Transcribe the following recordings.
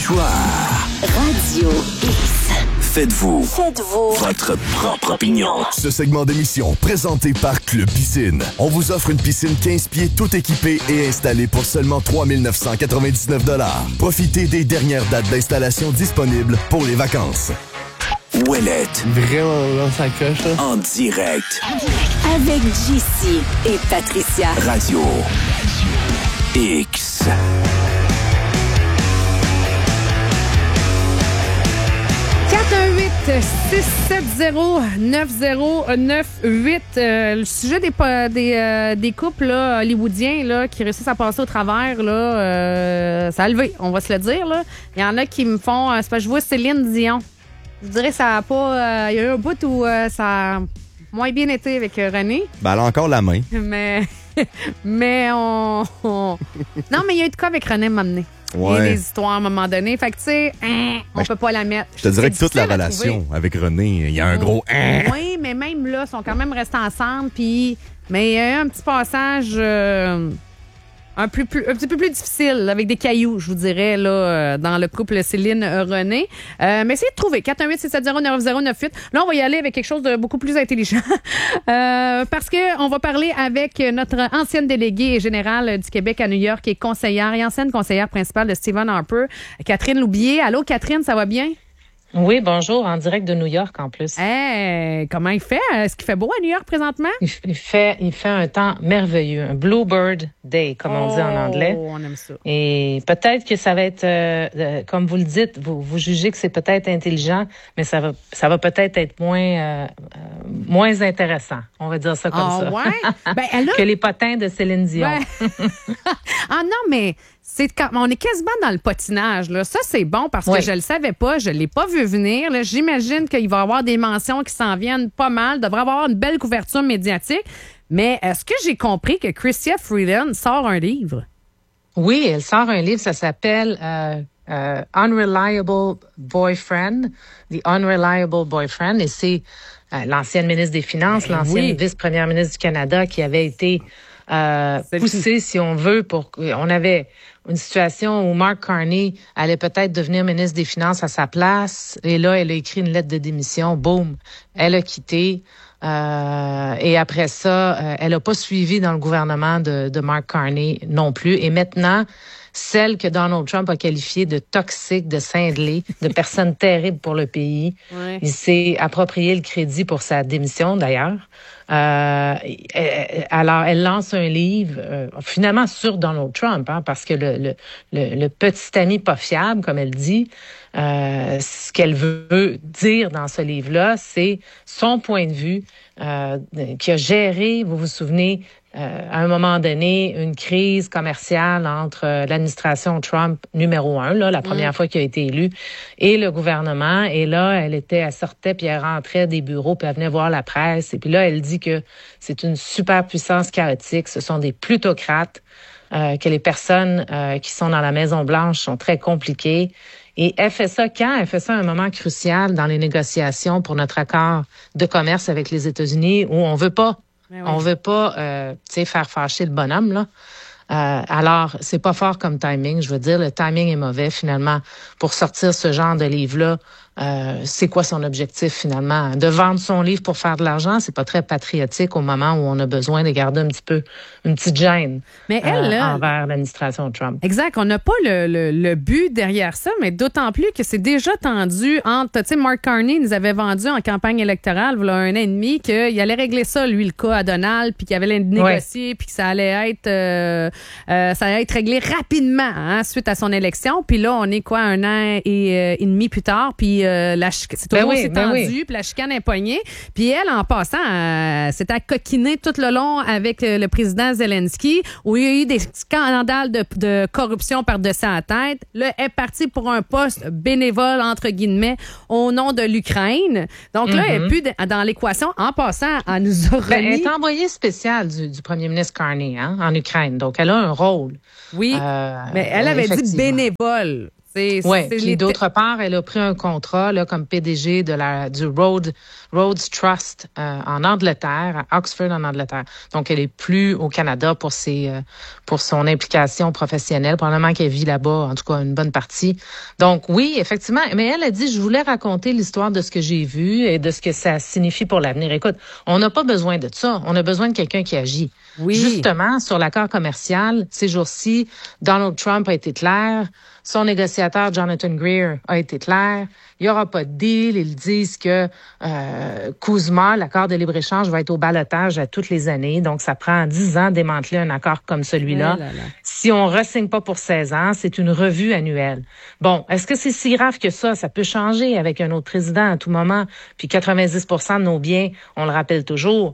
Bonsoir. Radio X. Faites-vous votre propre opinion. Ce segment d'émission présenté par Club Piscine. On vous offre une piscine 15 pieds tout équipée et installée pour seulement 3 999 $. Profitez des dernières dates d'installation disponibles pour les vacances. Ouellette. Vraiment dans sa coche, là. En direct. Avec JC et Patricia. Radio X. « 670-9098. Le sujet des couples là, hollywoodiens là, qui réussissent à passer au travers, là, ça a levé, on va se le dire. Là. Il y en a qui me font... c'est parce que je vois Céline Dion. Je dirais que ça a pas... Il y a eu un bout où ça a moins bien été avec René. Ben, elle a encore la main. Mais on... Non, mais il y a eu de quoi avec René m'amener. Ouais. Il y a des histoires à un moment donné. Fait que, tu sais, on peut pas la mettre. Je te dirais que toute la relation avec René, il y a un gros Oui, mais même là, ils sont quand même restés ensemble. Mais il y a eu un petit passage un petit peu plus difficile, avec des cailloux, je vous dirais, là, dans le couple Céline-René. Mais essayez de trouver 418-670-9098. Là, on va y aller avec quelque chose de beaucoup plus intelligent. Parce que on va parler avec notre ancienne déléguée générale du Québec à New York, qui est conseillère et ancienne conseillère principale de Stephen Harper, Catherine Loubier. Allô, Catherine, ça va bien? Oui, bonjour, en direct de New York en plus. Hey, comment il fait? Est-ce qu'il fait beau à New York présentement? Il fait un temps merveilleux, un Bluebird Day, comme on dit en anglais. On aime ça. Et peut-être que ça va être, comme vous le dites, vous jugez que c'est peut-être intelligent, mais ça va peut-être être moins intéressant. On va dire ça comme ça. Ouais? Ben, elle a... que les potins de Céline Dion. Ouais. Ah non, mais on est quasiment dans le potinage, là. Ça, c'est bon parce que je le savais pas, je l'ai pas vu venir. Là. J'imagine qu'il va y avoir des mentions qui s'en viennent pas mal, devrait avoir une belle couverture médiatique. Mais est-ce que j'ai compris que Chrystia Freeland sort un livre? Oui, elle sort un livre, ça s'appelle Unreliable Boyfriend, The Unreliable Boyfriend, et c'est l'ancienne ministre des Finances, l'ancienne vice-première ministre du Canada qui avait été poussée, si on veut, on avait une situation où Mark Carney allait peut-être devenir ministre des Finances à sa place, et là, elle a écrit une lettre de démission, boum, elle a quitté. Et après ça, elle n'a pas suivi dans le gouvernement de Mark Carney non plus. Et maintenant, celle que Donald Trump a qualifiée de toxique, de cinglée, de personne terrible pour le pays. Ouais. Il s'est approprié le crédit pour sa démission, d'ailleurs. Alors, elle lance un livre, finalement sur Donald Trump, hein, parce que le petit ami pas fiable, comme elle dit, ce qu'elle veut dire dans ce livre-là, c'est son point de vue qui a géré, vous vous souvenez, à un moment donné, une crise commerciale entre l'administration Trump numéro 1, là, la première fois qu'il a été élu, et le gouvernement. Et là, elle sortait, puis elle rentrait des bureaux, puis elle venait voir la presse. Et puis là, elle dit que c'est une superpuissance chaotique. Ce sont des plutocrates, que les personnes qui sont dans la Maison-Blanche sont très compliquées. Et elle fait ça quand? Elle fait ça à un moment crucial dans les négociations pour notre accord de commerce avec les États-Unis, où on veut pas faire fâcher le bonhomme, là. Alors, c'est pas fort comme timing. Je veux dire, le timing est mauvais, finalement, pour sortir ce genre de livre-là. C'est quoi son objectif, finalement? De vendre son livre pour faire de l'argent, c'est pas très patriotique au moment où on a besoin de garder un petit peu une petite gêne. Mais elle, là, envers l'administration Trump. Exact. On n'a pas le but derrière ça, mais d'autant plus que c'est déjà tendu entre, tu sais, Mark Carney nous avait vendu en campagne électorale, voilà 1 an et demi, qu'il allait régler ça, lui, le cas à Donald, puis qu'il allait négocier, puis que ça allait être réglé rapidement, hein, suite à son élection. Puis là, on est quoi, 1 an et demi plus tard, puis c'est toujours aussi tendu, puis la chicane est poignée. Puis elle, en passant, s'était coquinée tout le long avec le président Zelensky, où il y a eu des scandales de corruption par-dessus la tête. Là, elle est partie pour un poste bénévole, entre guillemets, au nom de l'Ukraine. Donc là, elle n'est plus dans l'équation. En passant, elle nous a remis... Elle est envoyée spéciale du premier ministre Carney, hein, en Ukraine. Donc, elle a un rôle. Oui, mais elle avait dit bénévole. Oui, puis d'autre part, elle a pris un contrat là, comme PDG du Rhodes Trust en Angleterre, à Oxford en Angleterre. Donc, elle est plus au Canada pour son implication professionnelle. Probablement qu'elle vit là-bas, en tout cas une bonne partie. Donc, oui, effectivement. Mais elle a dit, je voulais raconter l'histoire de ce que j'ai vu et de ce que ça signifie pour l'avenir. Écoute, on n'a pas besoin de ça. On a besoin de quelqu'un qui agit. Oui. Justement, sur l'accord commercial, ces jours-ci, Donald Trump a été clair. Son négociateur, Jonathan Greer, a été clair. Il n'y aura pas de deal. Ils disent que CUSMA, l'accord de libre-échange, va être au ballottage à toutes les années. Donc, ça prend 10 ans de démanteler un accord comme celui-là. Si on ne re-signe pas pour 16 ans, c'est une revue annuelle. Bon, est-ce que c'est si grave que ça? Ça peut changer avec un autre président à tout moment. Puis 90% de nos biens, on le rappelle toujours,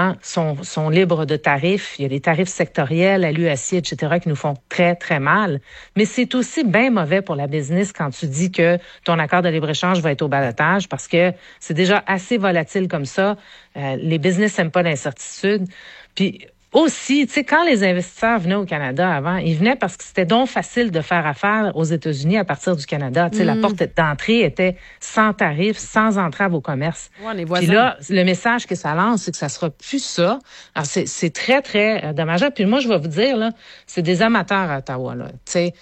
sont libres de tarifs. Il y a des tarifs sectoriels, à l'UACI, etc., qui nous font très, très mal. Mais c'est aussi bien mauvais pour la business quand tu dis que ton accord de libre-échange va être au ballottage parce que c'est déjà assez volatile comme ça. Les business n'aiment pas l'incertitude. Puis aussi, tu sais, quand les investisseurs venaient au Canada avant, ils venaient parce que c'était donc facile de faire affaire aux États-Unis à partir du Canada. Tu sais, la porte d'entrée était sans tarif, sans entrave au commerce. Ouais, puis là, le message que ça lance, c'est que ça sera plus ça. Alors, c'est très, très dommageable. Puis moi, je vais vous dire, là, c'est des amateurs à Ottawa, là. Tu sais,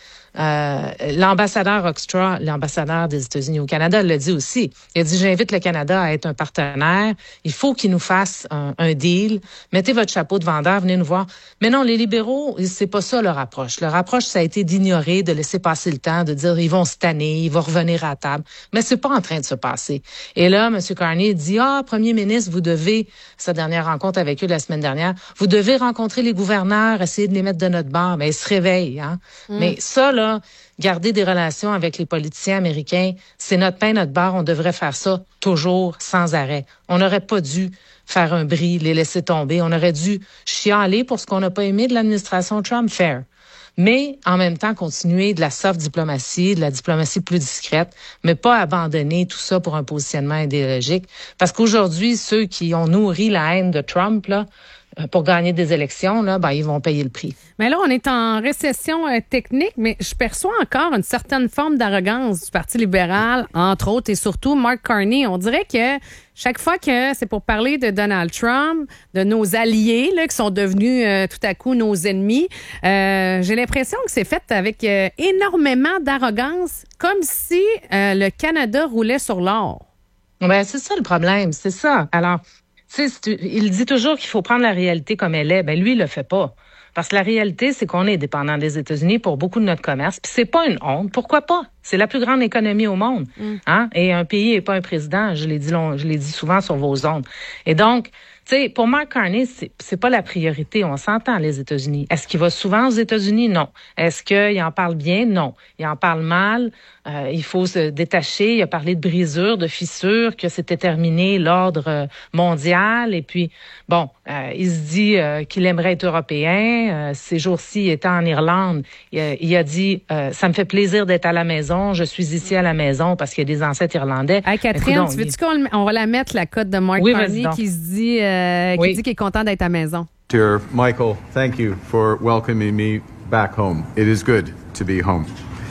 l'ambassadeur Hoekstra, l'ambassadeur des États-Unis au Canada, l'a dit aussi. Il a dit, j'invite le Canada à être un partenaire. Il faut qu'il nous fasse un deal. Mettez votre chapeau de vendeur, venez nous voir. Mais non, les libéraux, c'est pas ça leur approche. Leur approche, ça a été d'ignorer, de laisser passer le temps, de dire, ils vont se tanner, ils vont revenir à table. Mais c'est pas en train de se passer. Et là, M. Carney dit, Premier ministre, vous devez, sa dernière rencontre avec eux la semaine dernière, vous devez rencontrer les gouverneurs, essayer de les mettre de notre bord. Mais ils se réveillent, hein. Mais ça, là, garder des relations avec les politiciens américains, c'est notre pain, notre beurre. On devrait faire ça toujours, sans arrêt. On n'aurait pas dû faire un bris, les laisser tomber. On aurait dû chialer pour ce qu'on n'a pas aimé de l'administration Trump, fair. Mais en même temps, continuer de la soft diplomatie, de la diplomatie plus discrète, mais pas abandonner tout ça pour un positionnement idéologique. Parce qu'aujourd'hui, ceux qui ont nourri la haine de Trump, là, pour gagner des élections, là, ils vont payer le prix. Mais là, on est en récession technique, mais je perçois encore une certaine forme d'arrogance du Parti libéral, entre autres, et surtout Mark Carney. On dirait que chaque fois que c'est pour parler de Donald Trump, de nos alliés là, qui sont devenus tout à coup nos ennemis, j'ai l'impression que c'est fait avec énormément d'arrogance, comme si le Canada roulait sur l'or. Ben, c'est ça le problème, c'est ça. Alors, tu sais, il dit toujours qu'il faut prendre la réalité comme elle est. Ben lui, il le fait pas. Parce que la réalité, c'est qu'on est dépendant des États-Unis pour beaucoup de notre commerce. Puis c'est pas une honte. Pourquoi pas? C'est la plus grande économie au monde. Hein? Et un pays n'est pas un président. Je l'ai dit souvent sur vos ondes. Et donc, tu sais, pour Mark Carney, c'est pas la priorité. On s'entend, les États-Unis. Est-ce qu'il va souvent aux États-Unis? Non. Est-ce qu'il en parle bien? Non. Il en parle mal. Il faut se détacher. Il a parlé de brisures, de fissures, que c'était terminé l'ordre mondial. Et puis, bon, il se dit qu'il aimerait être européen. Ces jours-ci, étant en Irlande, il a dit ça me fait plaisir d'être à la maison. Je suis ici à la maison parce qu'il y a des ancêtres irlandais. Hey, Catherine, tu veux-tu qu'on va la mettre, la cote de Mark Carney qui se dit qui dit qu'il est content d'être à la maison? Dear Michael, thank you for welcoming me back home. It is good to be home.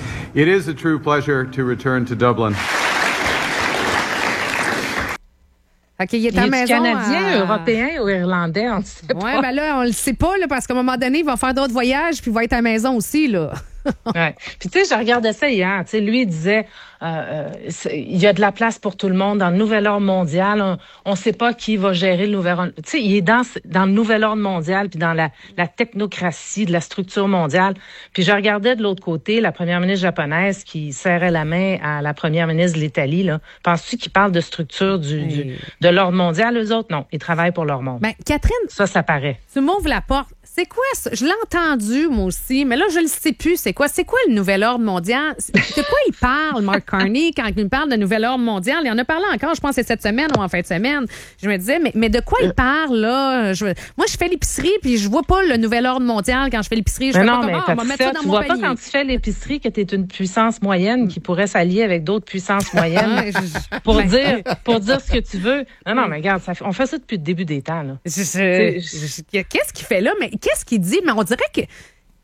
It is a true pleasure to return to Dublin. OK, il est à la maison. Canadien, européen ou irlandais, on ne sait pas. Oui, ben là, on le sait pas, là, parce qu'à un moment donné, il va faire d'autres voyages, puis il va être à la maison aussi, là. Ouais. Puis tu sais, je regardais ça hier. Tu sais, lui il disait, il y a de la place pour tout le monde dans le nouvel ordre mondial. On sait pas qui va gérer le nouvel ordre. Tu sais, il est dans le nouvel ordre mondial puis dans la technocratie de la structure mondiale. Puis je regardais de l'autre côté la première ministre japonaise qui serrait la main à la première ministre de l'Italie. Là, penses-tu qu'ils parlent de structure de l'ordre mondial? Eux autres, non, ils travaillent pour leur monde. Ben, Catherine, ça paraît. Tu m'ouvres la porte. C'est quoi ça? Je l'ai entendu, moi aussi, mais là, je le sais plus. C'est quoi? C'est quoi le nouvel ordre mondial? De quoi il parle, Mark Carney, quand il parle de nouvel ordre mondial? Il en a parlé encore, je pense, c'est cette semaine ou en fin de semaine. Je me disais, mais de quoi il parle, là? Moi, je fais l'épicerie, puis je vois pas le nouvel ordre mondial quand je fais l'épicerie. Je fais pas comment, on va mettre ça dans mon panier. Tu vois pas quand tu fais l'épicerie que tu es une puissance moyenne qui pourrait s'allier avec d'autres puissances moyennes pour dire ce que tu veux. Non, mais regarde, on fait ça depuis le début des temps, là. Qu'est-ce qu'il fait là? Mais qu'est-ce qu'il dit? Mais on dirait que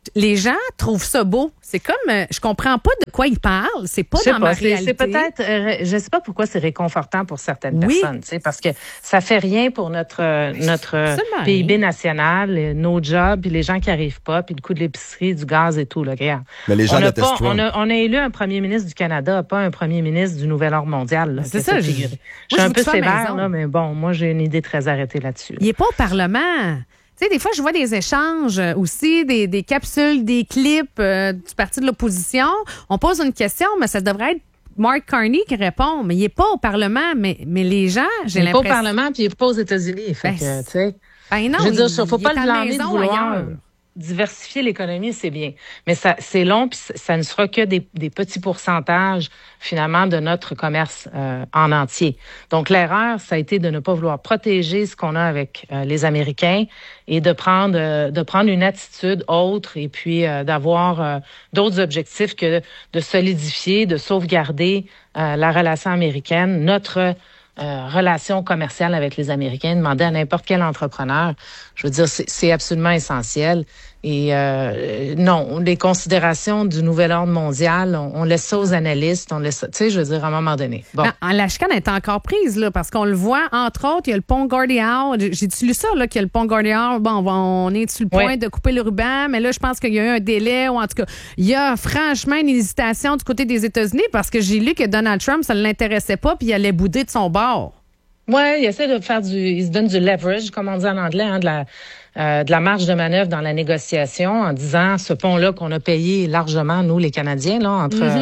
les gens trouvent ça beau. C'est comme, je comprends pas de quoi ils parlent. C'est pas dans ma réalité. C'est peut-être, je sais pas pourquoi c'est réconfortant pour certaines personnes, tu sais, parce que ça fait rien pour notre PIB national, nos jobs, puis les gens qui arrivent pas, puis le coût de l'épicerie, du gaz et tout, là, regarde. Mais les gens détestent Trump. On a élu un premier ministre du Canada, pas un premier ministre du nouvel ordre mondial. Là, c'est ça. Je suis un peu sévère, là, mais bon, moi, j'ai une idée très arrêtée là-dessus. Il est pas au Parlement. Tu sais, des fois, je vois des échanges aussi, des capsules, des clips du parti de l'opposition. On pose une question, mais ça devrait être Mark Carney qui répond. Mais il n'est pas au Parlement. Mais les gens, j'ai l'impression... Il n'est pas au Parlement, puis il n'est pas aux États-Unis. Fait que, tu sais... non, je veux dire, il ne faut pas le blâmer de vouloir diversifier l'économie, c'est bien. Mais ça, c'est long, puis ça ne sera que des petits pourcentages, finalement, de notre commerce en entier. Donc, l'erreur, ça a été de ne pas vouloir protéger ce qu'on a avec les Américains et de prendre une attitude autre et puis d'avoir d'autres objectifs que de solidifier, de sauvegarder la relation américaine, notre relation commerciale avec les Américains, demander à n'importe quel entrepreneur. Je veux dire, c'est absolument essentiel. Et non, les considérations du nouvel ordre mondial, on laisse ça aux analystes, on laisse ça, tu sais, je veux dire, à un moment donné. Bon. La chicane est encore prise, là, parce qu'on le voit, entre autres, il y a le pont Gordie Howe. J'ai-tu lu ça, là, qu'il y a le pont Gordie Howe? Bon, on est sur le point de couper le ruban, mais là, je pense qu'il y a eu un délai, ou en tout cas, il y a franchement une hésitation du côté des États-Unis, parce que j'ai lu que Donald Trump, ça ne l'intéressait pas, puis il allait bouder de son bord. Ouais, il essaie de faire il se donne du leverage, comme on dit en anglais, hein, de la marge de manœuvre dans la négociation, en disant ce pont-là qu'on a payé largement, nous, les Canadiens, là,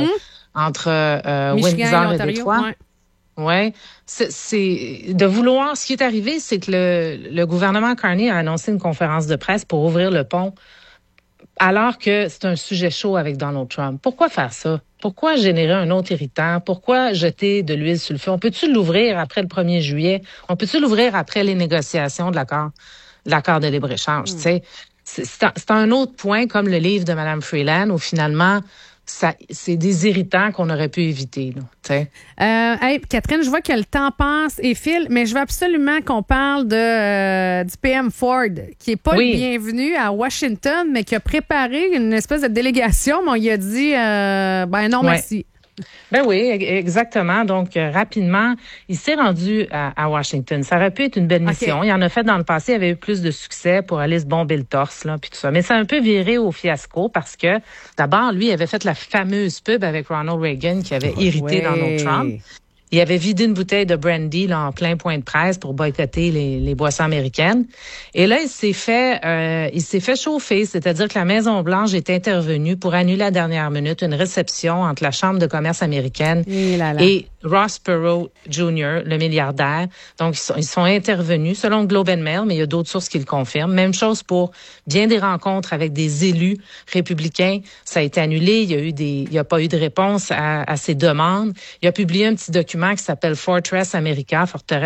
entre Windsor et Détroit. Ouais. C'est de vouloir. Ce qui est arrivé, c'est que le gouvernement Carney a annoncé une conférence de presse pour ouvrir le pont, alors que c'est un sujet chaud avec Donald Trump. Pourquoi faire ça? Pourquoi générer un autre irritant? Pourquoi jeter de l'huile sur le feu? On peut-tu l'ouvrir après le 1er juillet? On peut-tu l'ouvrir après les négociations de l'accord de libre-échange? Tu sais, c'est un autre point, comme le livre de Mme Freeland, où finalement, c'est des irritants qu'on aurait pu éviter. Là, hey, Catherine, je vois que le temps passe et file, mais je veux absolument qu'on parle du PM Ford, qui n'est pas le bienvenu à Washington, mais qui a préparé une espèce de délégation, mais on lui a dit non, merci. Ben oui, exactement. Donc, rapidement, il s'est rendu à Washington. Ça aurait pu être une belle mission. Okay. Il en a fait dans le passé. Il avait eu plus de succès pour aller se bomber le torse, là, puis tout ça. Mais ça a un peu viré au fiasco parce que, d'abord, lui, il avait fait la fameuse pub avec Ronald Reagan qui avait irrité Donald Trump. Il avait vidé une bouteille de brandy là, en plein point de presse pour boycotter les boissons américaines. Et là, il s'est fait chauffer, c'est-à-dire que la Maison-Blanche est intervenue pour annuler à la dernière minute une réception entre la Chambre de commerce américaine et Ross Perot Jr., le milliardaire. Donc, ils sont intervenus, selon Globe and Mail, mais il y a d'autres sources qui le confirment. Même chose pour bien des rencontres avec des élus républicains. Ça a été annulé. Il n'y a pas eu de réponse à ces demandes. Il a publié un petit document qui s'appelle Fortress America,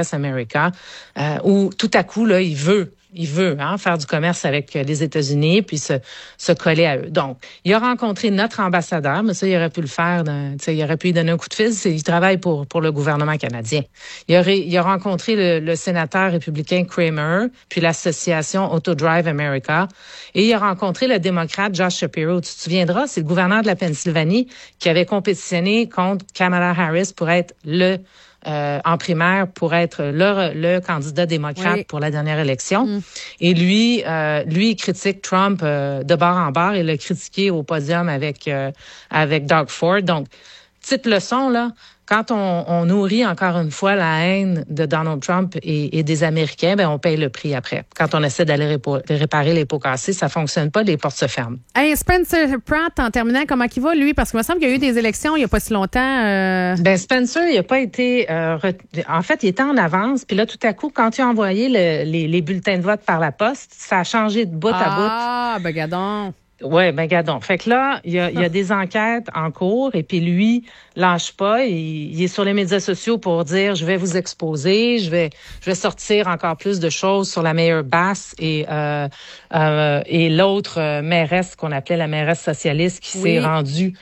où tout à coup, là, il veut faire du commerce avec les États-Unis puis se coller à eux. Donc, il a rencontré notre ambassadeur, mais ça, il aurait pu le faire, il aurait pu lui donner un coup de fil. Il travaille pour le gouvernement canadien. Il a rencontré le sénateur républicain Kramer, puis l'association Autodrive America, et il a rencontré le démocrate Josh Shapiro. Tu te souviendras, c'est le gouverneur de la Pennsylvanie qui avait compétitionné contre Kamala Harris pour être en primaire pour être le candidat démocrate pour la dernière élection. Et lui, il critique Trump de bord en bord. Il l'a critiqué au podium avec Doug Ford. Donc, petite leçon, là, quand on nourrit encore une fois la haine de Donald Trump et des Américains, ben on paye le prix après. Quand on essaie d'aller réparer les pots cassés, ça fonctionne pas, les portes se ferment. Hey, Spencer Pratt, en terminant, comment il va, lui? Parce qu'il me semble qu'il y a eu des élections il n'y a pas si longtemps. Ben Spencer, il n'a pas été... en fait, il était en avance. Puis là, tout à coup, quand il a envoyé les bulletins de vote par la poste, ça a changé de bout à bout. Ah, ben gadon. Ouais, ben gadon. Fait que là, il y a des enquêtes en cours et puis lui lâche pas. Il est sur les médias sociaux pour dire je vais vous exposer, je vais sortir encore plus de choses sur la maire Bass et l'autre mairesse qu'on appelait la mairesse socialiste qui s'est rendue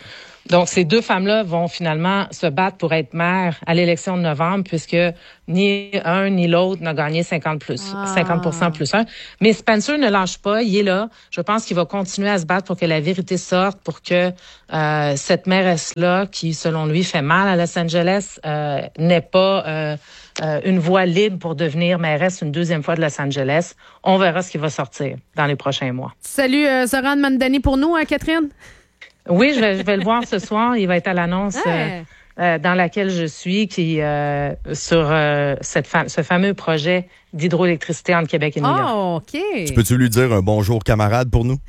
Donc, ces deux femmes-là vont finalement se battre pour être mères à l'élection de novembre, puisque ni un ni l'autre n'a gagné 50% plus 1. Mais Spencer ne lâche pas, il est là. Je pense qu'il va continuer à se battre pour que la vérité sorte, pour que cette mairesse-là, qui, selon lui, fait mal à Los Angeles, n'ait pas une voie libre pour devenir mairesse une deuxième fois de Los Angeles. On verra ce qui va sortir dans les prochains mois. Salut, Zoran Mandani pour nous, hein, Catherine? Oui, je vais le voir ce soir. Il va être à l'annonce dans laquelle je suis, qui sur ce fameux projet d'hydroélectricité entre Québec et New York. Oh, OK. Peux-tu lui dire un bonjour camarade pour nous?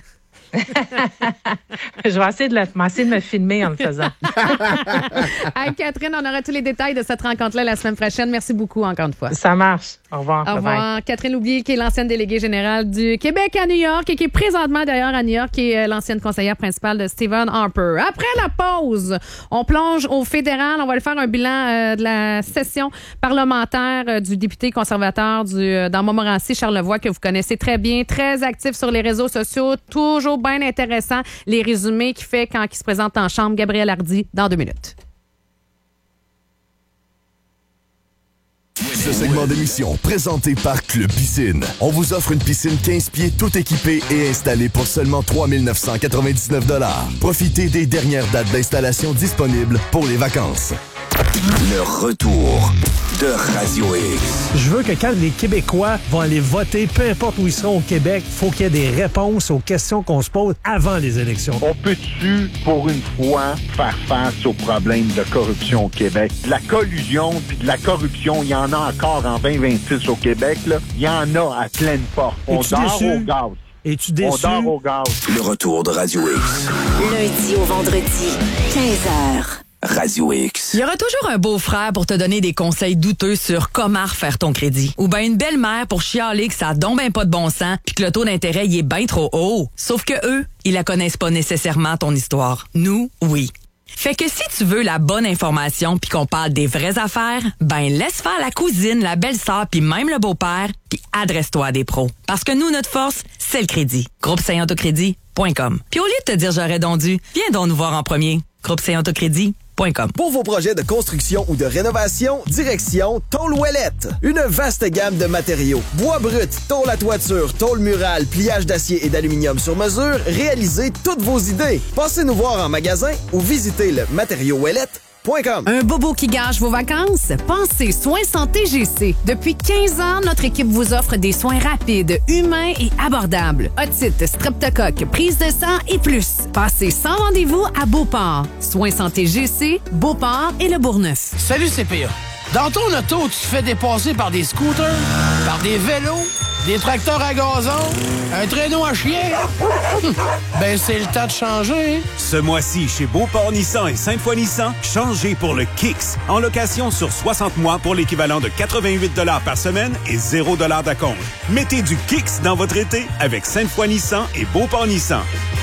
Je vais essayer de me filmer en le faisant. Hey, Catherine, on aura tous les détails de cette rencontre-là la semaine prochaine. Merci beaucoup encore une fois. Ça marche. Au revoir. Au revoir. Catherine Loubier, qui est l'ancienne déléguée générale du Québec à New York et qui est présentement d'ailleurs à New York, qui est l'ancienne conseillère principale de Stephen Harper. Après la pause, on plonge au fédéral. On va aller faire un bilan de la session parlementaire du député conservateur dans Montmorency, Charlevoix, que vous connaissez très bien, très actif sur les réseaux sociaux, toujours bien intéressant, les résumés qu'il fait quand il se présente en chambre. Gabriel Hardy, dans 2 minutes. Ce segment d'émission, présenté par Club Piscine. On vous offre une piscine 15 pieds tout équipée et installée pour seulement 3 999 $. Profitez des dernières dates d'installation disponibles pour les vacances. Le retour de Radio X. Je veux que quand les Québécois vont aller voter, peu importe où ils seront au Québec, faut qu'il y ait des réponses aux questions qu'on se pose avant les élections. On peut-tu, pour une fois, faire face aux problèmes de corruption au Québec? De la collusion puis de la corruption, il y en a encore en 2026 au Québec, là. Il y en a à pleine porte. On dort au gaz. Es-tu déçu? On dort au gaz. Le retour de Radio X. Lundi au vendredi, 15h. Radio X. Il y aura toujours un beau-frère pour te donner des conseils douteux sur comment refaire ton crédit. Ou bien une belle-mère pour chialer que ça donne ben pas de bon sens puis que le taux d'intérêt il est bien trop haut. Sauf que eux, ils la connaissent pas nécessairement ton histoire. Nous, oui. Fait que si tu veux la bonne information puis qu'on parle des vraies affaires, ben laisse faire la cousine, la belle-sœur puis même le beau-père puis adresse-toi à des pros. Parce que nous, notre force, c'est le crédit. GroupeSaintAutocrédit.com. Puis au lieu de te dire j'aurais donc dû, viens donc nous voir en premier. GroupeSaintAutocrédit.com. Pour vos projets de construction ou de rénovation, direction Tôle Ouellette. Une vaste gamme de matériaux. Bois brut, tôle à toiture, tôle murale, pliage d'acier et d'aluminium sur mesure, réalisez toutes vos idées. Passez nous voir en magasin ou visitez le matériauxouellette.com. Un bobo qui gâche vos vacances? Pensez Soins Santé GC. Depuis 15 ans, notre équipe vous offre des soins rapides, humains et abordables. Otite, streptocoque, prise de sang et plus. Passez sans rendez-vous à Beauport. Soins Santé GC, Beauport et le Bourgneuf. Salut CPA. Dans ton auto, tu te fais dépasser par des scooters, par des vélos, des tracteurs à gazon, un traîneau à chien. Ben, c'est le temps de changer. Ce mois-ci, chez Beauport Nissan et Sainte-Foy Nissan, changez pour le Kicks. En location sur 60 mois pour l'équivalent de 88 $ par semaine et 0 $ d'acompte. Mettez du Kicks dans votre été avec Sainte-Foy Nissan et Beauport Nissan.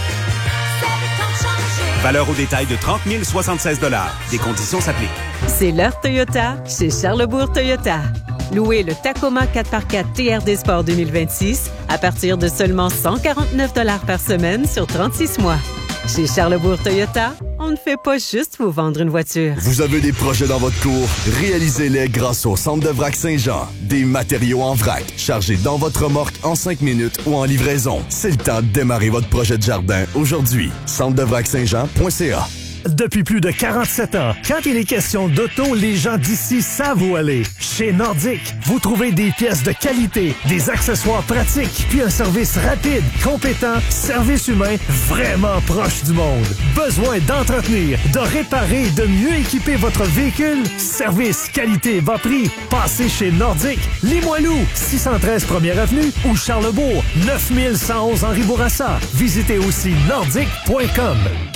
Valeur au détail de 30 076 $. Des conditions s'appliquent. C'est l'heure Toyota chez Charlesbourg Toyota. Louez le Tacoma 4x4 TRD Sport 2026 à partir de seulement 149 $ par semaine sur 36 mois. Chez Charlesbourg Toyota, on ne fait pas juste vous vendre une voiture. Vous avez des projets dans votre cour? Réalisez-les grâce au Centre de vrac Saint-Jean. Des matériaux en vrac, chargés dans votre remorque en 5 minutes ou en livraison. C'est le temps de démarrer votre projet de jardin aujourd'hui. centredevrac-saint-jean.ca. Depuis plus de 47 ans, quand il est question d'auto, les gens d'ici savent où aller. Chez Nordic, vous trouvez des pièces de qualité, des accessoires pratiques, puis un service rapide, compétent, service humain vraiment proche du monde. Besoin d'entretenir, de réparer et de mieux équiper votre véhicule? Service, qualité, bas prix. Passez chez Nordic, Limoilou, 613 1er Avenue ou Charlesbourg, 9111 Henri Bourassa. Visitez aussi nordic.com.